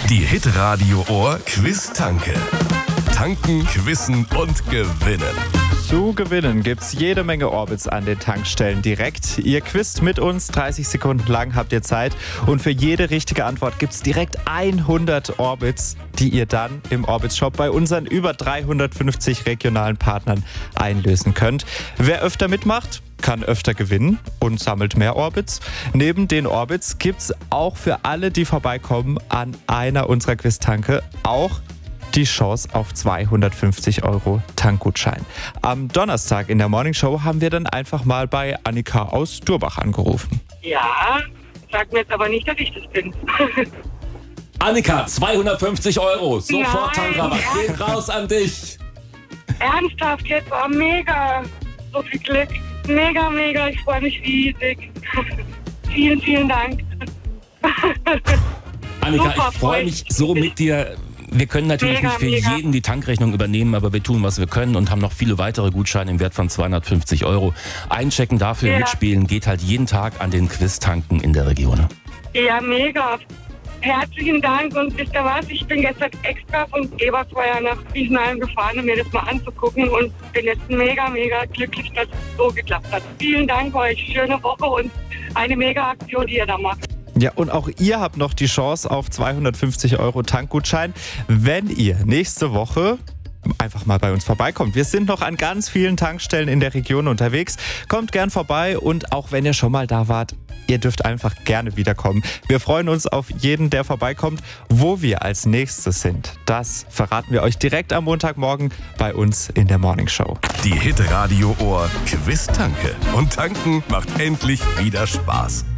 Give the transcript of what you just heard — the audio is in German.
Die Hitradio Ohr Quiz-Tanke. Tanken, quizzen und gewinnen. Zu gewinnen gibt's jede Menge Orbits an den Tankstellen direkt. Ihr quizt mit uns, 30 Sekunden lang habt ihr Zeit. Und für jede richtige Antwort gibt's direkt 100 Orbits, die ihr dann im Orbits-Shop bei unseren über 350 regionalen Partnern einlösen könnt. Wer öfter mitmacht, kann öfter gewinnen und sammelt mehr Orbits. Neben den Orbits gibt's auch für alle, die vorbeikommen, an einer unserer Quiz-Tanke auch die Chance auf 250 € Tankgutschein. Am Donnerstag in der Morningshow haben wir dann einfach mal bei Annika aus Durbach angerufen. Ja, sag mir jetzt aber nicht, dass ich das bin. Annika, 250 €. Sofort Tankrabatt. Nein, Geht raus an dich. Ernsthaft, jetzt war mega. So viel Glück. Mega, mega. Ich freue mich riesig. Vielen, vielen Dank. Annika, Super, ich freue mich so mit dir. Wir können natürlich Mega, nicht für mega. jeden die Tankrechnung übernehmen, aber wir tun, was wir können und haben noch viele weitere Gutscheine im Wert von 250 €. Einchecken dafür, Ja. mitspielen, geht halt jeden Tag an den Quiz-Tanken in der Region. Ja, mega. Herzlichen Dank und wisst ihr was? Ich bin gestern extra von Ebersweier nach Riesenheim gefahren, um mir das mal anzugucken und bin jetzt mega, mega glücklich, dass es so geklappt hat. Vielen Dank euch, schöne Woche und eine mega Aktion, die ihr da macht. Ja, und auch ihr habt noch die Chance auf 250 € Tankgutschein, wenn ihr nächste Woche einfach mal bei uns vorbeikommt. Wir sind noch an ganz vielen Tankstellen in der Region unterwegs. Kommt gern vorbei und auch wenn ihr schon mal da wart, ihr dürft einfach gerne wiederkommen. Wir freuen uns auf jeden, der vorbeikommt. Wo wir als nächstes sind, das verraten wir euch direkt am Montagmorgen bei uns in der Morningshow. Die Hitradio Ohr Quiz-Tanke. Und tanken macht endlich wieder Spaß.